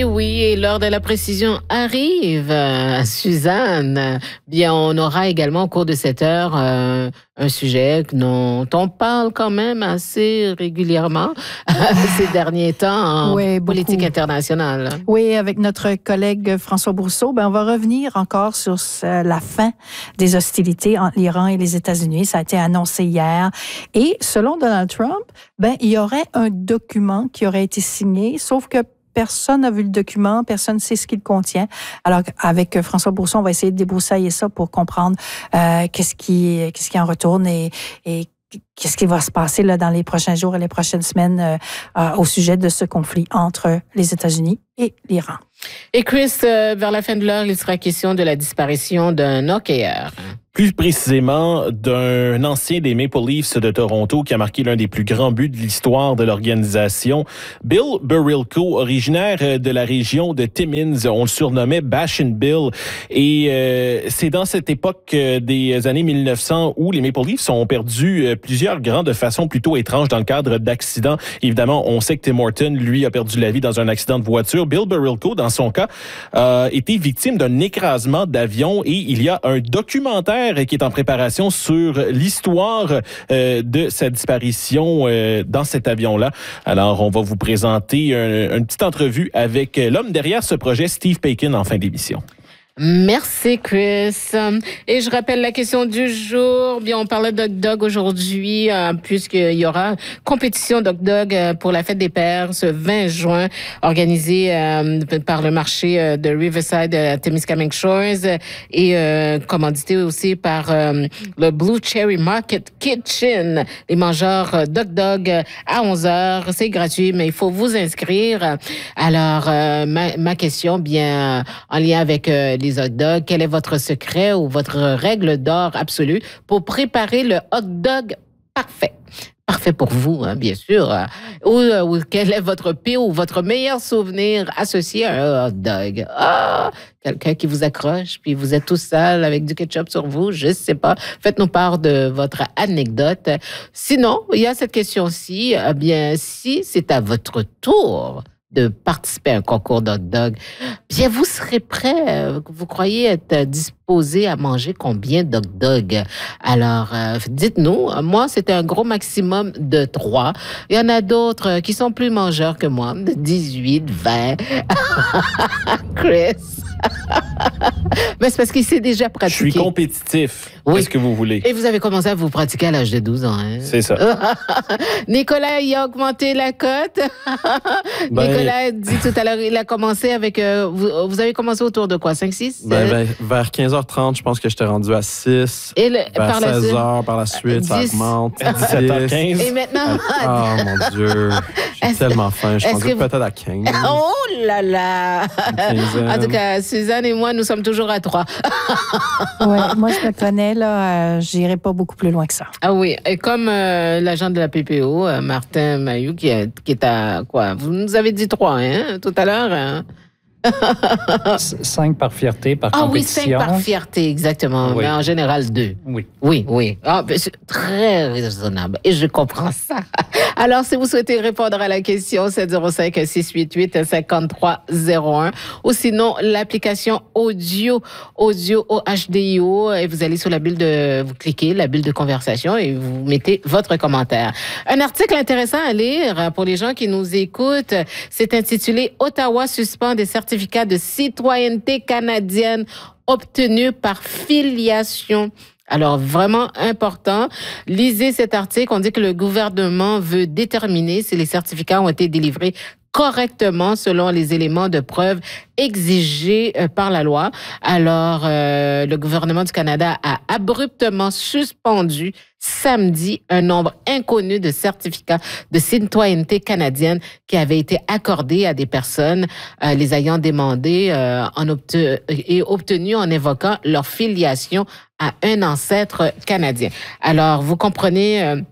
Oui, et l'heure de la précision arrive. Suzanne, bien, on aura également au cours de cette heure un sujet dont on parle quand même assez régulièrement ces derniers temps en politique internationale. Oui, avec notre collègue François Brousseau, on va revenir encore sur la fin des hostilités entre l'Iran et les États-Unis. Ça a été annoncé hier. Et selon Donald Trump, il y aurait un document qui aurait été signé, sauf que personne n'a vu le document, personne ne sait ce qu'il contient. Alors, avec François Brousseau, on va essayer de débroussailler ça pour comprendre qu'est-ce qui en retourne et qu'est-ce qui va se passer là, dans les prochains jours et les prochaines semaines au sujet de ce conflit entre les États-Unis et l'Iran. Et Chris, vers la fin de l'heure, il sera question de la disparition d'un hockeyeur. Plus précisément, d'un ancien des Maple Leafs de Toronto qui a marqué l'un des plus grands buts de l'histoire de l'organisation. Bill Barilko, originaire de la région de Timmins, on le surnommait Bashin' Bill. Et c'est dans cette époque des années 1900 où les Maple Leafs ont perdu plusieurs grands de façon plutôt étrange dans le cadre d'accidents. Évidemment, on sait que Tim Horton, lui, a perdu la vie dans un accident de voiture. Bill Barilko, dans son cas, a été victime d'un écrasement d'avion et il y a un documentaire qui est en préparation sur l'histoire de sa disparition dans cet avion-là. Alors, on va vous présenter une petite entrevue avec l'homme derrière ce projet, Steve Paikin, en fin d'émission. Merci, Chris. Et je rappelle la question du jour. Bien, on parlait d'Hot Dog aujourd'hui, puisqu'il y aura compétition d'Hot Dog pour la fête des pères ce 20 juin, organisée par le marché de Riverside à Témiscamingue Shores et commandité aussi par le Blue Cherry Market Kitchen. Les mangeurs d'Hot Dog à 11h. C'est gratuit, mais il faut vous inscrire. Alors, ma question, bien, en lien avec les hot dogs, quel est votre secret ou votre règle d'or absolue pour préparer le hot dog parfait? Parfait pour vous, hein, bien sûr. Ou quel est votre pire ou votre meilleur souvenir associé à un hot dog? Quelqu'un qui vous accroche, puis vous êtes tout seul avec du ketchup sur vous, je sais pas. Faites-nous part de votre anecdote. Sinon, il y a cette question-ci. Eh bien, si c'est à votre tour de participer à un concours d'hot dog, bien, vous serez prêt, vous croyez être disposé à manger combien d'hot dog? Alors, dites-nous. Moi, c'était un gros maximum de 3. Il y en a d'autres qui sont plus mangeurs que moi, de 18, 20. Chris. Mais c'est parce qu'il s'est déjà pratiqué. Je suis compétitif. Oui. Qu'est-ce que vous voulez? Et vous avez commencé à vous pratiquer à l'âge de 12 ans. Hein? C'est ça. Nicolas, il a augmenté la cote. Nicolas dit tout à l'heure, il a commencé avec... vous avez commencé autour de quoi? 5, 6? Vers 15h30, je pense que j'étais rendu à 6. Et vers 16h, par la suite, 10, ça augmente. 17h15. Et maintenant... Oh mon Dieu, j'ai tellement faim. Je pensais peut-être à 15. Oh là là! En tout cas, Suzanne et moi, nous sommes toujours à 3. Ouais, moi, je me connais, là, j'irai pas beaucoup plus loin que ça. Ah oui, et comme l'agent de la PPO, Martin Mayou, qui est à quoi? Vous nous avez dit 3, hein, tout à l'heure, hein? 5 par fierté, par compétition. Ah oui, 5 par fierté, exactement. Oui. Mais en général, 2. Oui. Oui. C'est très raisonnable. Et je comprends ça. Alors, si vous souhaitez répondre à la question, 705-688-5301 ou sinon, l'application audio HDIO et vous allez sur vous cliquez la bulle de conversation et vous mettez votre commentaire. Un article intéressant à lire pour les gens qui nous écoutent, c'est intitulé « Ottawa suspend des certificats de citoyenneté canadienne obtenus par filiation ». Alors, vraiment important. Lisez cet article. On dit que le gouvernement veut déterminer si les certificats ont été délivrés correctement selon les éléments de preuve exigés par la loi. Alors, le gouvernement du Canada a abruptement suspendu samedi un nombre inconnu de certificats de citoyenneté canadienne qui avaient été accordés à des personnes les ayant demandés et obtenus en évoquant leur filiation à un ancêtre canadien. Alors, vous comprenez...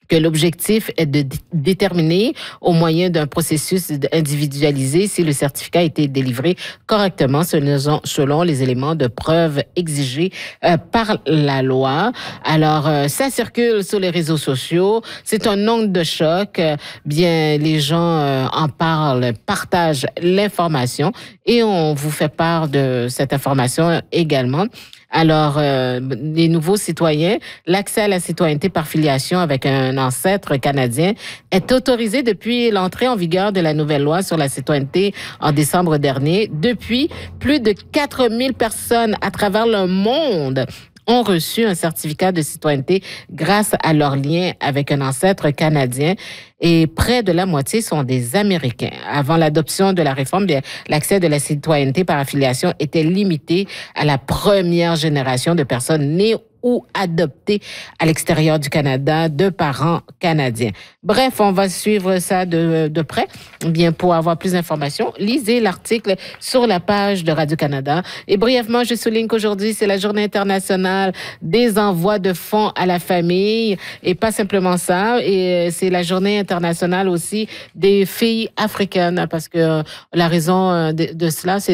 que l'objectif est de déterminer au moyen d'un processus individualisé si le certificat a été délivré correctement selon les éléments de preuve exigés par la loi. Alors, ça circule sur les réseaux sociaux. C'est un onde de choc. Bien, les gens en parlent, partagent l'information et on vous fait part de cette information également. Alors, les nouveaux citoyens, l'accès à la citoyenneté par filiation avec un ancêtre canadien est autorisé depuis l'entrée en vigueur de la nouvelle loi sur la citoyenneté en décembre dernier. Depuis, plus de 4000 personnes à travers le monde ont reçu un certificat de citoyenneté grâce à leur lien avec un ancêtre canadien et près de la moitié sont des Américains. Avant l'adoption de la réforme, l'accès de la citoyenneté par affiliation était limité à la première génération de personnes nées ou adoptées à l'extérieur du Canada de parents canadiens. Bref, on va suivre ça de près. Bien, pour avoir plus d'informations, lisez l'article sur la page de Radio-Canada. Et brièvement, je souligne qu'aujourd'hui, c'est la Journée internationale des envois de fonds à la famille. Et pas simplement ça, et c'est la Journée internationale aussi des filles africaines, parce que la raison de cela, c'est